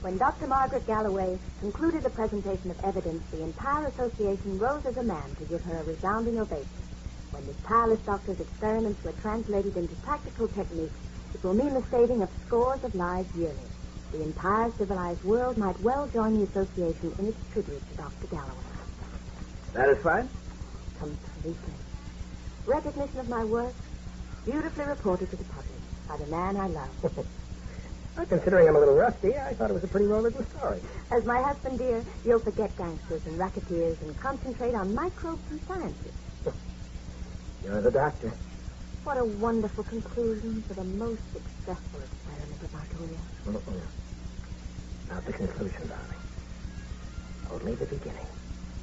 When Dr. Margaret Galloway concluded the presentation of evidence, the entire association rose as a man to give her a resounding ovation. When this tireless doctor's experiments were translated into practical techniques, it will mean the saving of scores of lives yearly. The entire civilized world might well join the association in its tribute to Dr. Galloway. Satisfied? Completely. Recognition of my work, beautifully reported to the public by the man I love. Well, considering I'm a little rusty, I thought it was a pretty well-written story. As my husband, dear, you'll forget gangsters and racketeers and concentrate on microbes and sciences. You're the doctor. What a wonderful conclusion for the most successful experiment of our career. Not the conclusion, darling. Only the beginning.